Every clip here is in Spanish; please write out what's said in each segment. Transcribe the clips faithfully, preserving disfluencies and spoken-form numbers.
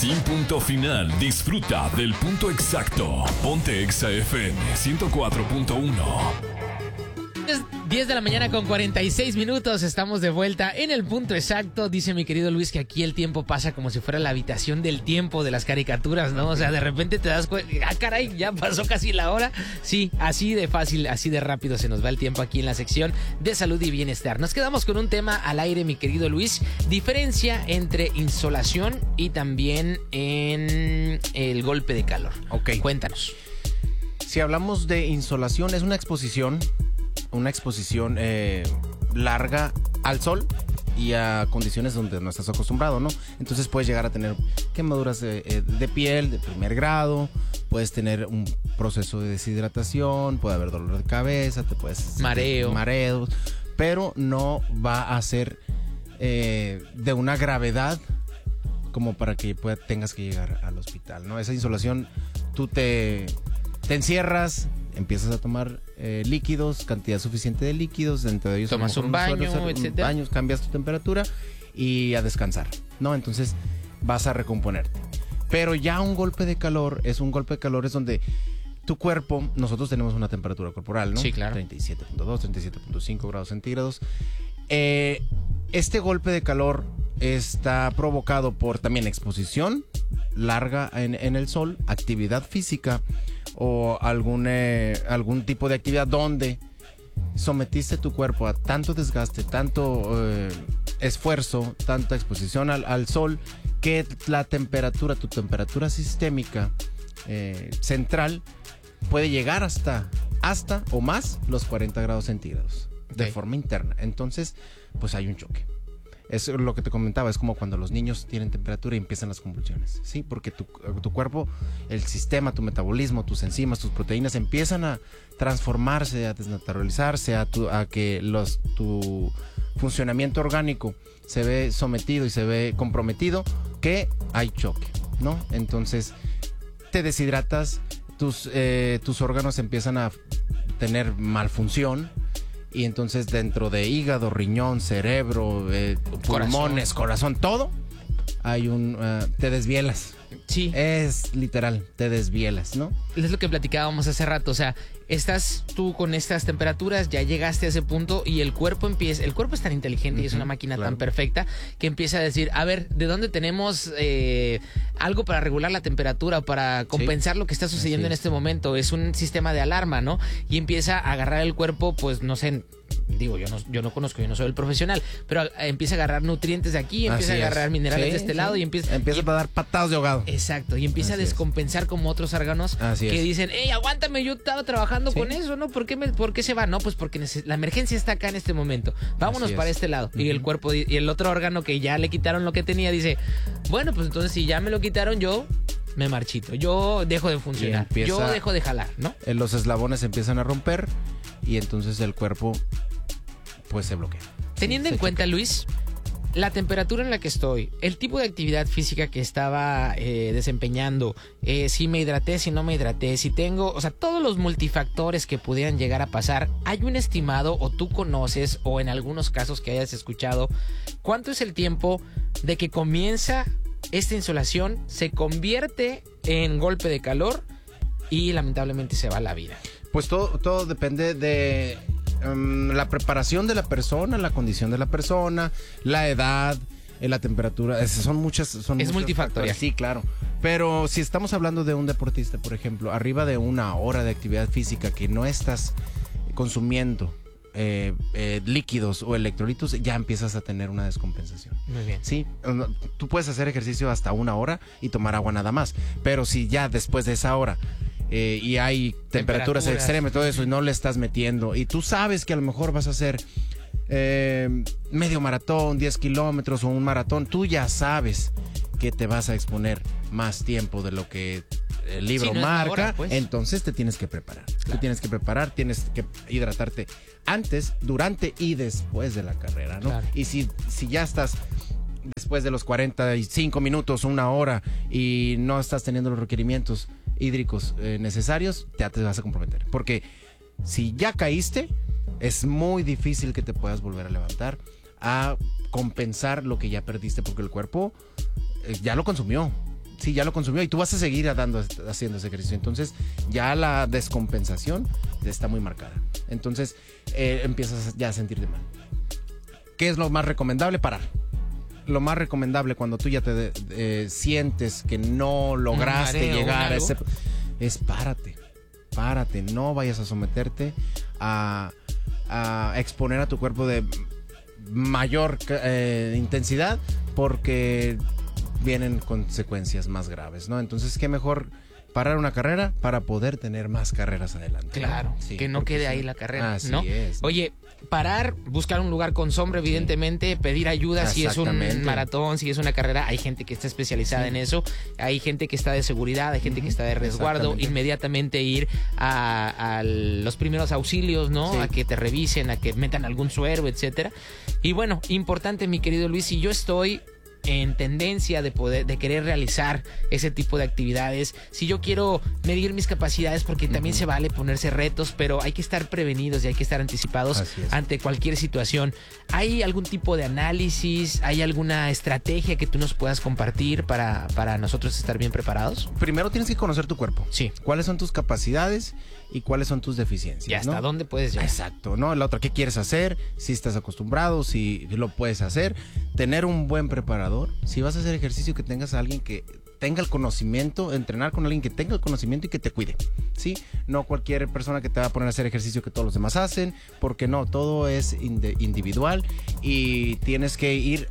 Sin punto final, disfruta del punto exacto. Ponte Exa F M ciento cuatro punto uno. diez de la mañana con cuarenta y seis minutos, estamos de vuelta en el punto exacto. Dice mi querido Luis que aquí el tiempo pasa como si fuera la habitación del tiempo de las caricaturas, ¿no? O sea, de repente te das cuenta, ah, caray, ya pasó casi la hora. Sí, así de fácil, así de rápido se nos va el tiempo aquí en la sección de salud y bienestar. Nos quedamos con un tema al aire, mi querido Luis. Diferencia entre insolación y también en el golpe de calor. Ok. Cuéntanos. Si hablamos de insolación, es una exposición, una exposición eh, larga al sol y a condiciones donde no estás acostumbrado, ¿no? Entonces puedes llegar a tener quemaduras de, de piel de primer grado, puedes tener un proceso de deshidratación, puede haber dolor de cabeza, te puedes mareo, mareos, pero no va a ser eh, de una gravedad como para que pueda, tengas que llegar al hospital, ¿no? Esa insolación, tú te, te encierras, empiezas a tomar eh, líquidos, cantidad suficiente de líquidos, dentro de ellos tomas un baño, suelos, etcétera. Baños, cambias tu temperatura y a descansar, ¿no? Entonces vas a recomponerte. Pero ya un golpe de calor es un golpe de calor es donde tu cuerpo, nosotros tenemos una temperatura corporal, ¿no? Sí, claro. treinta y siete punto dos, treinta y siete punto cinco grados centígrados. Eh, este golpe de calor está provocado por también exposición larga en, en el sol, actividad física o algún, eh, algún tipo de actividad donde sometiste tu cuerpo a tanto desgaste, tanto eh, esfuerzo, tanta exposición al, al sol, que la temperatura, tu temperatura sistémica eh, central puede llegar hasta, hasta o más los cuarenta grados centígrados de okay. forma interna. Entonces, pues hay un choque. Es lo que te comentaba, es como cuando los niños tienen temperatura y empiezan las convulsiones, ¿sí? Porque tu, tu cuerpo, el sistema, tu metabolismo, tus enzimas, tus proteínas empiezan a transformarse, a desnaturalizarse, a, tu, a que los, tu funcionamiento orgánico se ve sometido y se ve comprometido, que hay choque, ¿no? Entonces te deshidratas, tus, eh, tus órganos empiezan a tener malfunción. Y entonces dentro de hígado, riñón, cerebro, eh, pulmones, corazón, todo, hay un... Uh, te desvielas. Sí. Es literal, te desvielas, ¿no? Es lo que platicábamos hace rato, o sea, estás tú con estas temperaturas, ya llegaste a ese punto y el cuerpo empieza, el cuerpo es tan inteligente uh-huh, y es una máquina claro. tan perfecta que empieza a decir, a ver, ¿de dónde tenemos eh, algo para regular la temperatura, para compensar sí. lo que está sucediendo en este momento? Es un sistema de alarma, ¿no? Y empieza a agarrar el cuerpo, pues no sé, digo, yo no, yo no conozco, yo no soy el profesional, pero empieza a agarrar nutrientes de aquí, empieza Así a agarrar es. minerales sí, de este sí. lado y empieza... Empieza y, a dar patadas de ahogado. Exacto, y empieza Así a descompensar es. como otros órganos Así que es. dicen, hey, aguántame, yo estaba trabajando ¿Sí? con eso, ¿no? ¿Por qué, me, ¿Por qué se va? No, pues porque neces- la emergencia está acá en este momento. Vámonos para este lado. Uh-huh. Y el cuerpo y el otro órgano que ya le quitaron lo que tenía dice, bueno, pues entonces si ya me lo quitaron, yo me marchito, yo dejo de funcionar, empieza, yo dejo de jalar, ¿no? Los eslabones empiezan a romper y entonces el cuerpo pues se bloquea. Teniendo sí, en cuenta, choca. Luis, la temperatura en la que estoy, el tipo de actividad física que estaba eh, desempeñando, eh, si me hidraté, si no me hidraté, si tengo, o sea, todos los multifactores que pudieran llegar a pasar, ¿hay un estimado o tú conoces o en algunos casos que hayas escuchado, cuánto es el tiempo de que comienza esta insolación, se convierte en golpe de calor y lamentablemente se va la vida? Pues todo, todo depende de... la preparación de la persona, la condición de la persona, la edad, la temperatura, son muchas... Son es multifactorial. Sí, claro. Pero si estamos hablando de un deportista, por ejemplo, arriba de una hora de actividad física que no estás consumiendo eh, eh, líquidos o electrolitos, ya empiezas a tener una descompensación. Muy bien. Sí, tú puedes hacer ejercicio hasta una hora y tomar agua nada más, pero si ya después de esa hora... Eh, y hay temperaturas, temperaturas extremas, todo eso, y no le estás metiendo, y tú sabes que a lo mejor vas a hacer eh, medio maratón, diez kilómetros o un maratón, tú ya sabes que te vas a exponer más tiempo de lo que el libro sí, no marca, hora, pues. Entonces te tienes que preparar. Claro. Tú tienes que preparar, tienes que hidratarte antes, durante y después de la carrera, ¿no? Claro. Y si, si ya estás después de los cuarenta y cinco minutos, una hora, y no estás teniendo los requerimientos hídricos eh, necesarios, ya te vas a comprometer. Porque si ya caíste, es muy difícil que te puedas volver a levantar a compensar lo que ya perdiste, porque el cuerpo eh, ya lo consumió. sí, ya lo consumió y tú vas a seguir dando, haciendo ese ejercicio. Entonces, ya la descompensación está muy marcada. Entonces, eh, empiezas ya a sentirte mal. ¿Qué es lo más recomendable? Parar. Lo más recomendable cuando tú ya te eh, sientes que no lograste mareo, llegar a ese... es párate. Párate. No vayas a someterte a, a exponer a tu cuerpo de mayor eh, intensidad porque vienen consecuencias más graves, ¿no? Entonces, ¿qué mejor parar una carrera para poder tener más carreras adelante? Claro, sí, que no quede sí. ahí la carrera, Así ¿no? es. Oye, parar, buscar un lugar con sombra, evidentemente, sí. pedir ayuda si es un maratón, si es una carrera. Hay gente que está especializada sí. en eso, hay gente que está de seguridad, hay gente uh-huh. que está de resguardo. Inmediatamente ir a, a los primeros auxilios, ¿no? Sí. A que te revisen, a que metan algún suero, etcétera. Y bueno, importante, mi querido Luis, si yo estoy en tendencia de poder, de querer realizar ese tipo de actividades, si yo quiero medir mis capacidades, porque también uh-huh. se vale ponerse retos, pero hay que estar prevenidos y hay que estar anticipados ante cualquier situación. ¿Hay algún tipo de análisis? ¿Hay alguna estrategia que tú nos puedas compartir para, para nosotros estar bien preparados? Primero tienes que conocer tu cuerpo. Sí. ¿Cuáles son tus capacidades y cuáles son tus deficiencias? ¿Y hasta ¿no? dónde puedes llegar? Exacto, ¿no? La otra, ¿qué quieres hacer? Si estás acostumbrado, si lo puedes hacer. Tener un buen preparador. Si vas a hacer ejercicio, que tengas a alguien que tenga el conocimiento, entrenar con alguien que tenga el conocimiento y que te cuide, ¿sí? No cualquier persona que te va a poner a hacer ejercicio que todos los demás hacen, porque no, todo es inde- individual y tienes que ir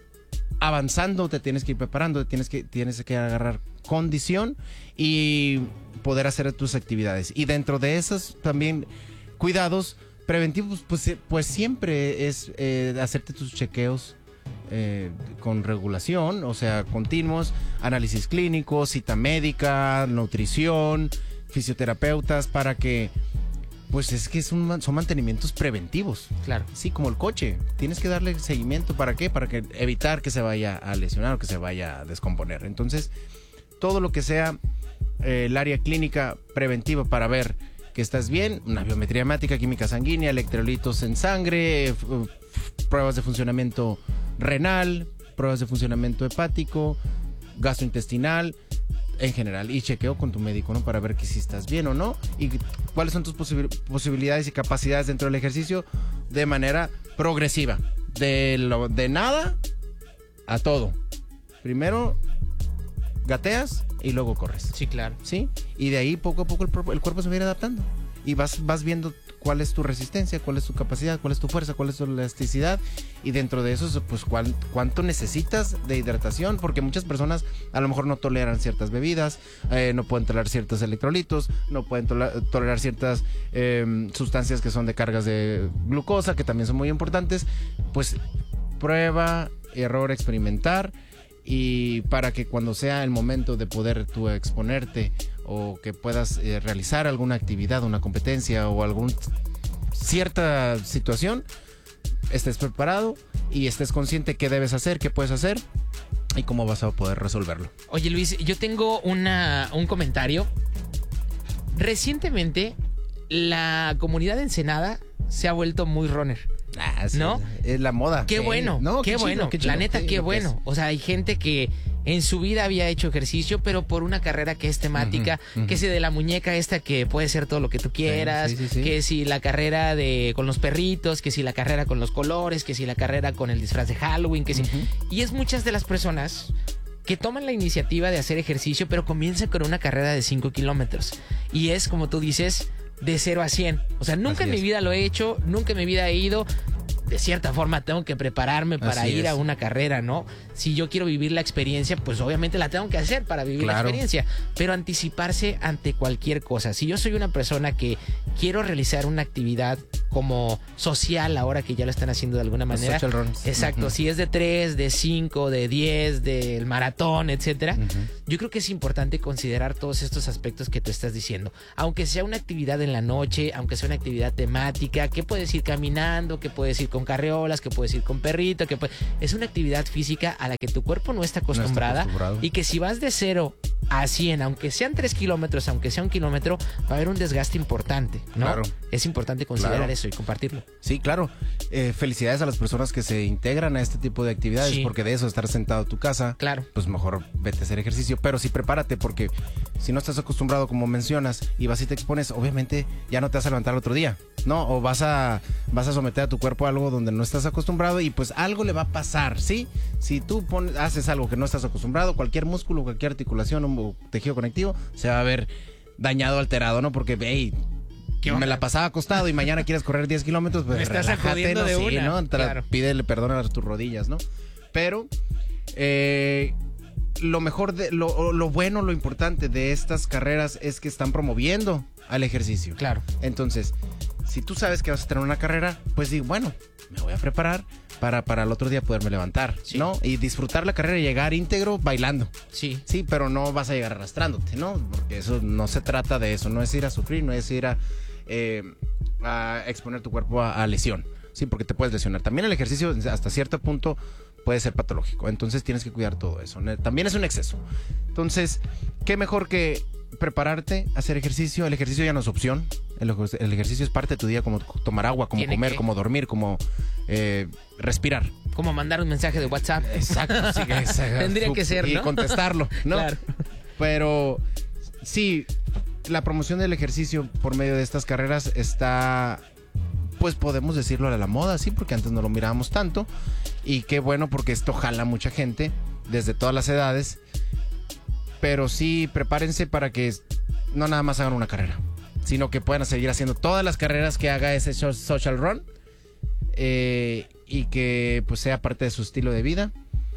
avanzando, te tienes que ir preparando, te tienes que, tienes que agarrar condición y poder hacer tus actividades. Y dentro de esos también cuidados preventivos, pues, pues siempre es eh, hacerte tus chequeos Eh, con regulación, o sea, continuos, análisis clínicos, cita médica, nutrición, fisioterapeutas, para que, pues es que es un, son mantenimientos preventivos. Claro. Sí, como el coche, tienes que darle seguimiento, ¿para qué? Para que evitar que se vaya a lesionar o que se vaya a descomponer. Entonces, todo lo que sea eh, el área clínica preventiva para ver que estás bien, una biometría hemática, química sanguínea, electrolitos en sangre, f- f- pruebas de funcionamiento renal, pruebas de funcionamiento hepático, gastrointestinal, en general, y chequeo con tu médico, ¿no? Para ver que si estás bien o no y cuáles son tus posibil- posibilidades y capacidades dentro del ejercicio de manera progresiva, de, lo, de nada a todo. Primero gateas y luego corres. Sí, claro. ¿Sí? Y de ahí poco a poco el, el cuerpo se va a ir adaptando y vas, vas viendo cuál es tu resistencia, cuál es tu capacidad, cuál es tu fuerza, cuál es tu elasticidad, y dentro de eso, pues cuál, cuánto necesitas de hidratación, porque muchas personas a lo mejor no toleran ciertas bebidas, eh, no pueden tolerar ciertos electrolitos, no pueden toler, tolerar ciertas eh, sustancias que son de cargas de glucosa, que también son muy importantes. Pues prueba, error, experimentar, y para que cuando sea el momento de poder tú exponerte o que puedas eh, realizar alguna actividad, una competencia o alguna cierta situación, estés preparado y estés consciente qué debes hacer, qué puedes hacer y cómo vas a poder resolverlo. Oye, Luis, yo tengo una, un comentario. Recientemente, la comunidad de Ensenada se ha vuelto muy runner. Ah, sí, ¿no? Es la moda. Qué bueno, no, qué, qué bueno. Chido, qué chido. La neta, Sí, qué lo bueno. es. O sea, hay gente que en su vida había hecho ejercicio, pero por una carrera que es temática, uh-huh, uh-huh. que si de la muñeca esta que puede ser todo lo que tú quieras, sí, sí, sí. que si la carrera de con los perritos, que si la carrera con los colores, que si la carrera con el disfraz de Halloween, que si... Uh-huh. Y es muchas de las personas que toman la iniciativa de hacer ejercicio, pero comienzan con una carrera de cinco kilómetros. Y es, como tú dices, de cero a cien. O sea, nunca Así en es. mi vida lo he hecho, nunca en mi vida he ido. De cierta forma tengo que prepararme para Así ir es. a una carrera, ¿no? Si yo quiero vivir la experiencia, pues obviamente la tengo que hacer para vivir claro. la experiencia. Pero anticiparse ante cualquier cosa. Si yo soy una persona que quiero realizar una actividad como social, ahora que ya lo están haciendo de alguna manera. Los social runs. Exacto. Uh-huh. Si es de tres, de cinco, de diez, del maratón, etcétera. Uh-huh. Yo creo que es importante considerar todos estos aspectos que tú estás diciendo. Aunque sea una actividad en la noche, aunque sea una actividad temática, que puedes ir caminando, que puedes ir con carreolas, que puedes ir con perrito, que puede... es una actividad física a la que tu cuerpo no está acostumbrada, no está acostumbrado. Y que si vas de cero a cien, aunque sean tres kilómetros, aunque sea un kilómetro, va a haber un desgaste importante, ¿no? Claro. Es importante considerar Claro. eso y compartirlo. Sí, claro. Eh, felicidades a las personas que se integran a este tipo de actividades, Sí. porque de eso, estar sentado en tu casa, Claro. pues mejor vete a hacer ejercicio. Pero sí prepárate, porque si no estás acostumbrado, como mencionas, y vas y te expones, obviamente ya no te vas a levantar el otro día, ¿no? O vas a, vas a someter a tu cuerpo a algo donde no estás acostumbrado y pues algo le va a pasar, ¿sí? Si tú pones, haces algo que no estás acostumbrado, cualquier músculo, cualquier articulación o tejido conectivo se va a ver dañado, alterado, ¿no? Porque, hey, me la pasaba acostado y mañana quieres correr diez kilómetros, pues Me estás relájate, sacudiendo ¿no? de Sí, una, ¿no? Tra- claro. Pídele perdón a tus rodillas, ¿no? Pero eh, lo mejor, de, lo, lo bueno, lo importante de estas carreras es que están promoviendo al ejercicio. Claro. Entonces, si tú sabes que vas a tener una carrera, pues digo, bueno, me voy a preparar para, para el otro día poderme levantar, Sí. ¿no? Y disfrutar la carrera y llegar íntegro bailando. Sí. Sí, pero no vas a llegar arrastrándote, ¿no? Porque eso no se trata de eso, no es ir a sufrir, no es ir a, eh, a exponer tu cuerpo a, a lesión, sí, porque te puedes lesionar. También el ejercicio hasta cierto punto puede ser patológico, entonces tienes que cuidar todo eso. También es un exceso. Entonces, ¿qué mejor que prepararte, hacer ejercicio? El ejercicio ya no es opción, el, ej- el ejercicio es parte de tu día, como tomar agua, como Tiene comer, que. como dormir, como eh, respirar. Como mandar un mensaje de WhatsApp. Exacto, sí, exacto. Tendría que ser, Y ¿no? contestarlo, ¿no? Claro. Pero sí, la promoción del ejercicio por medio de estas carreras está, pues podemos decirlo, a la moda, sí, porque antes no lo mirábamos tanto. Y qué bueno, porque esto jala a mucha gente desde todas las edades. Pero sí, prepárense para que no nada más hagan una carrera, sino que puedan seguir haciendo todas las carreras que haga ese so- social run. Eh, y que pues sea parte de su estilo de vida,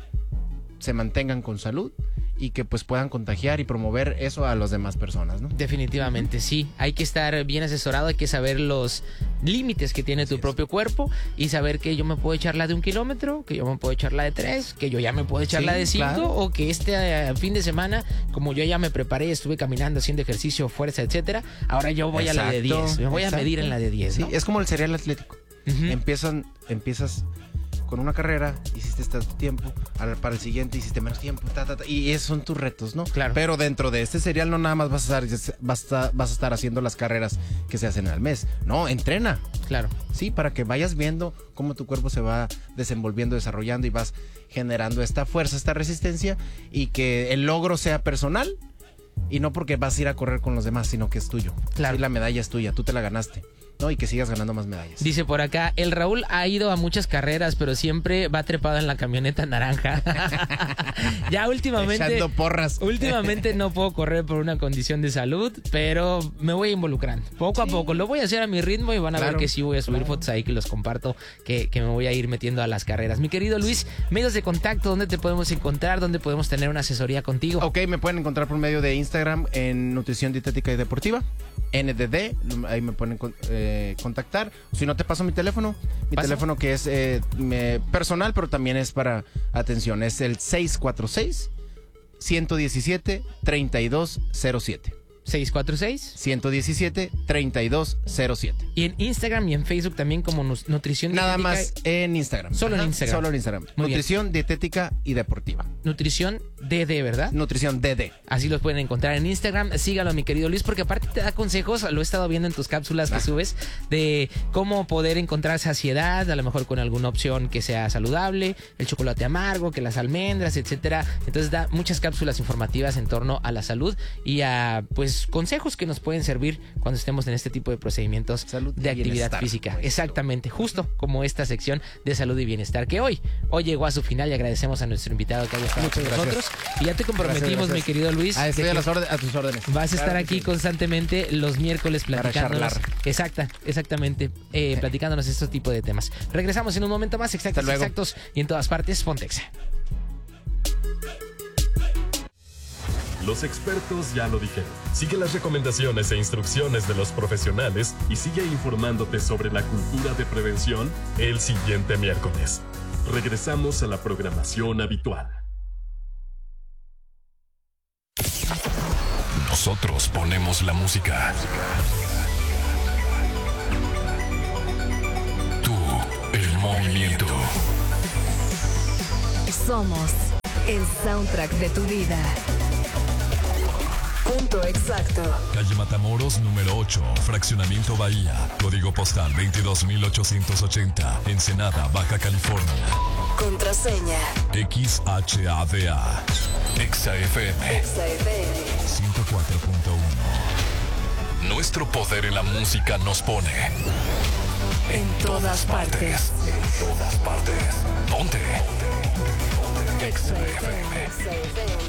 se mantengan con salud y que pues puedan contagiar y promover eso a las demás personas, ¿no? Definitivamente, sí. Hay que estar bien asesorado, hay que saber los límites que tiene tu es. propio cuerpo y saber que yo me puedo echar la de un kilómetro, que yo me puedo echar la de tres, que yo ya me puedo echar Sí, la de cinco, claro. o que este eh, fin de semana, como yo ya me preparé, estuve caminando, haciendo ejercicio, fuerza, etcétera, ahora yo voy a la de Exacto, diez. Me voy a exacto. medir en la de diez, Sí, ¿no? es como el serial atlético. Ujú. Empiezan, empiezas con una carrera, hiciste este tiempo, al- para el siguiente hiciste menos tiempo, ta, ta, ta, y esos son tus retos, ¿no? Claro. Pero dentro de este serial no nada más vas a estar, vas a, vas a estar haciendo las carreras que se hacen al mes. No, entrena. Claro. Sí, para que vayas viendo cómo tu cuerpo se va desenvolviendo, desarrollando y vas generando esta fuerza, esta resistencia y que el logro sea personal y no porque vas a ir a correr con los demás, sino que es tuyo. Claro. Sí, la medalla es tuya, tú te la ganaste, ¿no? Y que sigas ganando más medallas. Dice por acá, el Raúl ha ido a muchas carreras, pero siempre va trepado en la camioneta naranja. Ya últimamente... Echando porras. Últimamente no puedo correr por una condición de salud, pero me voy involucrando. Poco a poco. Lo voy a hacer a mi ritmo y van a Claro, ver que sí voy a subir claro. fotos ahí que los comparto, que, que me voy a ir metiendo a las carreras. Mi querido Luis, medios de contacto, ¿dónde te podemos encontrar? ¿Dónde podemos tener una asesoría contigo? Ok, me pueden encontrar por medio de Instagram en Nutrición Dietética y Deportiva, N D D, ahí me pueden con- eh, contactar. Si no, te paso mi teléfono, mi Pasa. teléfono que es eh, me- personal, pero también es para atención, es el seis cuatro seis, uno uno siete, tres dos cero siete. seis cuatro seis. uno uno siete, tres dos cero siete. Y en Instagram y en Facebook también como Nus- Nutrición Nada Dietética- más en Instagram. Solo en Ajá, Instagram. Solo en Instagram. Muy bien. Nutrición Dietética y Deportiva. Nutrición D D, ¿verdad? Nutrición D D. Así los pueden encontrar en Instagram. Sígalo, mi querido Luis, porque aparte te da consejos. Lo he estado viendo en tus cápsulas que Ah. subes de cómo poder encontrar saciedad, a lo mejor con alguna opción que sea saludable, el chocolate amargo, que las almendras, etcétera. Entonces da muchas cápsulas informativas en torno a la salud y a pues consejos que nos pueden servir cuando estemos en este tipo de procedimientos Salud y de actividad bienestar. física. Exactamente, justo como esta sección de salud y bienestar que hoy, hoy llegó a su final y agradecemos a nuestro invitado que haya estado Muchas con gracias. nosotros. Y ya te comprometimos, Gracias, gracias. mi querido Luis, Ah, de estoy que a, las orde- a tus órdenes. vas a estar Claro que aquí sí. constantemente los miércoles Para platicándonos. charlar. Exacta, exactamente, eh, platicándonos estos tipos de temas. Regresamos en un momento más, exactos, Hasta luego. exactos, y en todas partes, Pontexa. Los expertos ya lo dijeron. Sigue las recomendaciones e instrucciones de los profesionales y sigue informándote sobre la cultura de prevención el siguiente miércoles. Regresamos a la programación habitual. Nosotros ponemos la música. Tú, el movimiento. Somos el soundtrack de tu vida. Punto exacto. Calle Matamoros, número ocho, Fraccionamiento Bahía. Código postal veintidós mil ochocientos ochenta. Ensenada, Baja California. Contraseña. X H A D A. Exa F M. Exa F M. ciento cuatro punto uno. Nuestro poder en la música nos pone En todas partes. En todas partes. Ponte. Exa F M. Exa F M.